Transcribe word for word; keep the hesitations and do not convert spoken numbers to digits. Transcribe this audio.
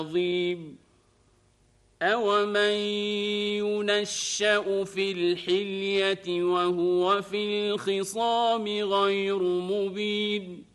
عظيم أومن ينشأ في الحلية وهو في الخصام غير مبين